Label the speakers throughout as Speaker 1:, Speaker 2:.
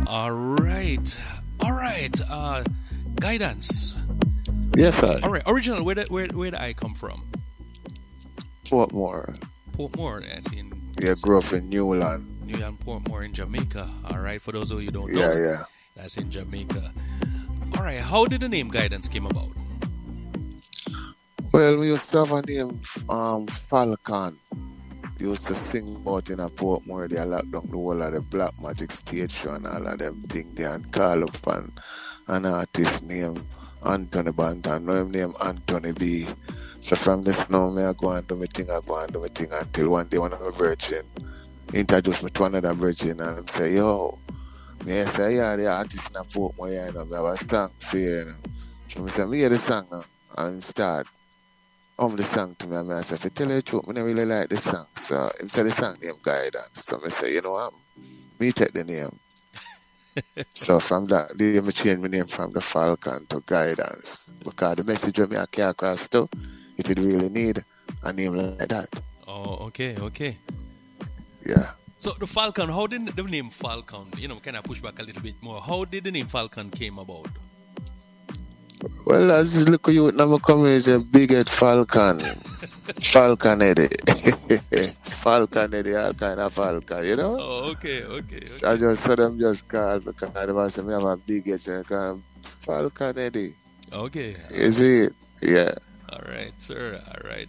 Speaker 1: All right. All right. Guidance.
Speaker 2: Yes, sir.
Speaker 1: All right. Original, where did I come from?
Speaker 2: Portmore.
Speaker 1: Portmore, as in
Speaker 2: Yeah, grew up in Newland.
Speaker 1: Newland, Portmore in Jamaica. All right. For those of you who don't know,
Speaker 2: Yeah.
Speaker 1: that's in Jamaica. All right. How did the name Guidance came about?
Speaker 2: Well, we used to have a name, Falcon. We used to sing about in a Portmore. They locked down the whole of the Black Magic stage show and all of them things. They had call up an artist named Anthony Banton. Know him named Anthony B. So from this now, I go and do my thing until one day one of my virgin introduced me to another virgin and him say, yo, me say, yeah, the artist in a Portmore, you know, me have a song for you, you know. So I say, me hear the song now and start the song to me and I say, if you tell you the truth, I don't really like the song. So he said the song name Guidance. So I say, you know what, me take the name. So from that day, I changed my name from the Falcon to Guidance. Because the message when I came across to, it did really need a name like that.
Speaker 1: Oh, okay.
Speaker 2: Yeah.
Speaker 1: So the Falcon, how did the name Falcon, kind of push back a little bit more? How did the name Falcon came about?
Speaker 2: Well, as look at you now, my community a big head Falcon. Falcon Eddie. Falcon Eddie, all kind of Falcon, you know?
Speaker 1: Oh, okay.
Speaker 2: I just saw them just call because they say me have a big head, so I call Falcon Eddie.
Speaker 1: Okay.
Speaker 2: Is it? Yeah.
Speaker 1: All right, sir.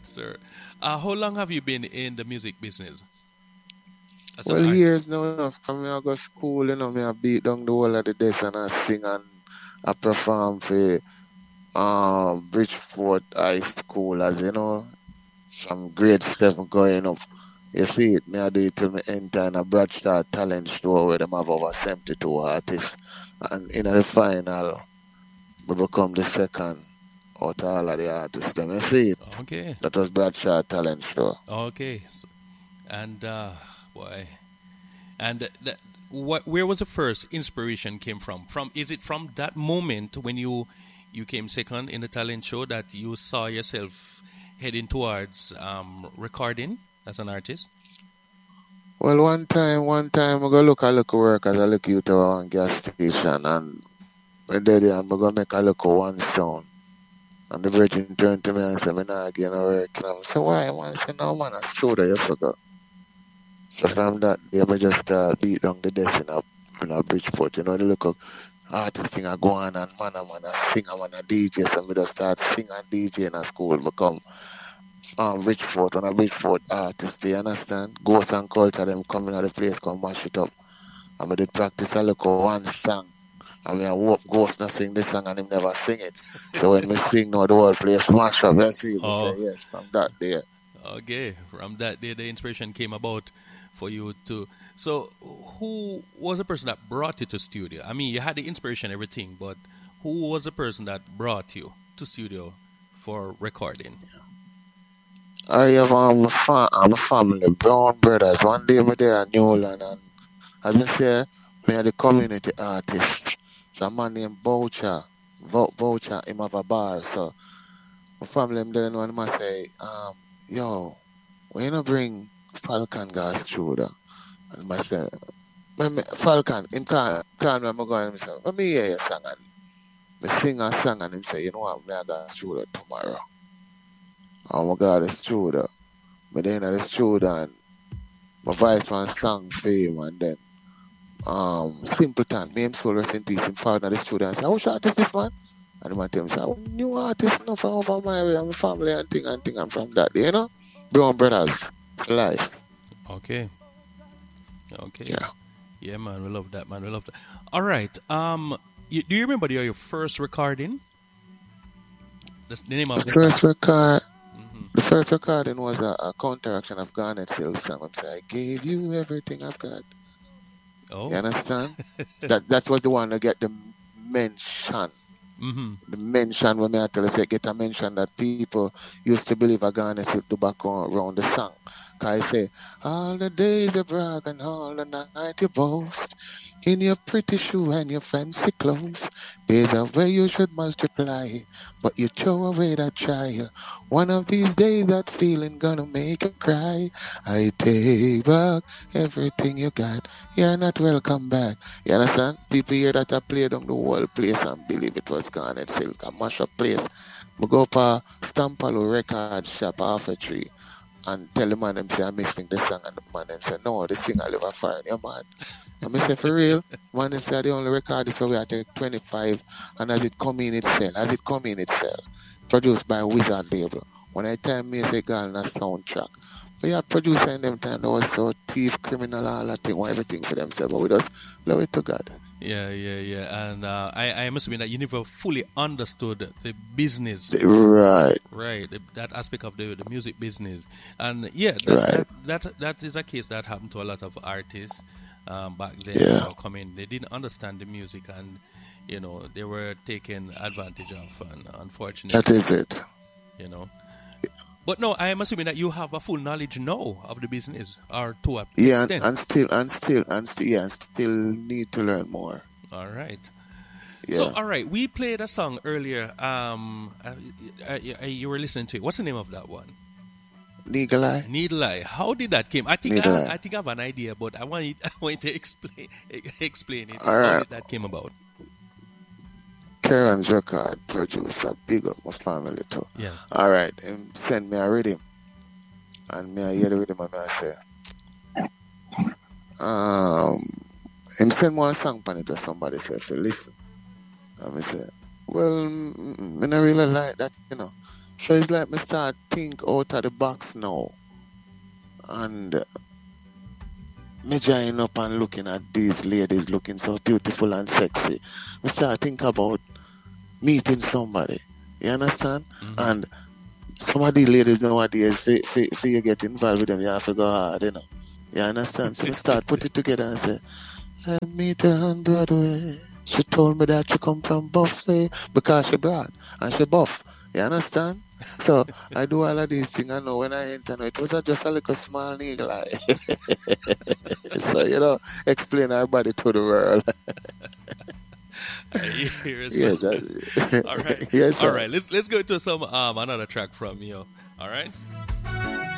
Speaker 1: How long have you been in the music business?
Speaker 2: Well, years now, from me I go to school, you know, me I beat down the whole of the desk and I sing and I perform for Bridgeport High School, as you know, from grade 7 going up. You see it, me I do it till me enter in a Broadstar talent show where them have over 72 artists. And in the final, we become the second out of all of the artists. Them you see it?
Speaker 1: Okay.
Speaker 2: That was Broadstar talent show.
Speaker 1: Okay. And, boy. And where was the first inspiration came from? Is it from that moment when you came second in the talent show that you saw yourself heading towards recording as an artist?
Speaker 2: Well, one time I go look at work as I look you to one gas station and I'm going to make a look at one sound. And the virgin turned to me and said, I'm not getting work. And I said, why? I said, no, man, that's true that you forgot. So from that day, I just beat down the desk in a Bridgeport. You know, the look of artist thing I go on and man, I'm a singer, I'm a DJ. So I just start singing and DJ in a school, become Bridgeport, and a Bridgeport artist, you understand? Ghost and Culture, them coming out of the place, come mash it up. And I did practice a look of one song. I mean, I hope Ghost not sing this song and him never sing it. So when we sing now, the whole place smash up. You see, we say yes, from that day.
Speaker 1: Okay, from that day, the inspiration came about for you to. So, who was the person that brought you to studio? I mean, you had the inspiration, everything, but who was the person that brought you to studio for recording?
Speaker 2: I have a family, Brown Brothers. One day we there in Newland, and as I say, we are the community artist. So a man named Boucher, him have a bar. So my family, them there, and I say, yo, when you bring Falcon gas through there? And I say, Falcon, him can't remember going and say, let me hear your song. And I sing a song and him say, you know what, I'm going to go through tomorrow. And I got the studio. But then at the studio and my voice one song for him and then Simpleton, me him soul rest in peace, him found at the studio and say, which artist this man? And him tell me, say, new artist no from over my way, I'm family and thing and from that day, you know? Brown Brothers, life.
Speaker 1: Okay.
Speaker 2: Yeah.
Speaker 1: Yeah, man, we love that, All right. Do you remember your first recording? That's the name of the
Speaker 2: first record. The first recording was a counteraction of Garnet Hill's song. I'm saying, I gave you everything I've got.
Speaker 1: Oh.
Speaker 2: You understand? that was the one to get the mention.
Speaker 1: Mm-hmm.
Speaker 2: The mention when I tell you, get a mention that people used to believe a Garnet Hill do back around the song. Because I say, all the days you brag and all the night you boast. In your pretty shoe and your fancy clothes, there's a way you should multiply, but you throw away that child. One of these days that feeling gonna make you cry. I take back everything you got. You're not welcome back. You understand? People hear that I played on the whole place and believe it was Garnet Silk, a mash up place. We go for Stampalo record shop off a tree and tell the man them say I'm missing the song, and the man them say no, the singer live a foreign, you man. And I say for real, man them say the only record is where we take 25, and as it come in it sell, produced by Wizard label. When I tell me say girl na soundtrack. But yeah, producer in them time they was so thief, criminal, all that thing, want everything for themselves, but we just love it to God.
Speaker 1: Yeah. And I must admit that you never fully understood the business.
Speaker 2: Right.
Speaker 1: Right, that aspect of the music business. And yeah,
Speaker 2: Right.
Speaker 1: that is a case that happened to a lot of artists back then.
Speaker 2: Yeah.
Speaker 1: Coming, they didn't understand the music, and they were taken advantage of, and unfortunately,
Speaker 2: That is it.
Speaker 1: you know. But no, I am assuming that you have a full knowledge now of the business, or to an
Speaker 2: Yeah,
Speaker 1: extent.
Speaker 2: and still need to learn more.
Speaker 1: All right.
Speaker 2: Yeah.
Speaker 1: So, all right, we played a song earlier. You were listening to it. What's the name of that one?
Speaker 2: Needle Eye.
Speaker 1: Needle Eye. How did that came? I think
Speaker 2: Needle
Speaker 1: I
Speaker 2: Eye.
Speaker 1: think I have an idea, but I want you to explain it.
Speaker 2: All
Speaker 1: How
Speaker 2: right.
Speaker 1: did that came about?
Speaker 2: Karen's record producer, big up my family too.
Speaker 1: Yes.
Speaker 2: All right, him send me a rhythm, and me I hear the rhythm and me I say, him send me a song pan it where somebody say if you listen, and me say, well, me not really like that, So it's like me start think out of the box now, and me join up and looking at these ladies looking so beautiful and sexy. Me start think about meeting somebody. You understand?
Speaker 1: Mm-hmm.
Speaker 2: And some of these ladies nowadays, for you get involved with them, you have to go hard, You understand? So we start put it together and say, I meet her on Broadway. She told me that she come from Buffalo because she broad and she buff. You understand? So I do all of these things. I know when I enter, it was just a little small needle eye. So, explain our body to the world.
Speaker 1: All right.
Speaker 2: Yes, sir.
Speaker 1: All right. Let's go to some another track from you. All right.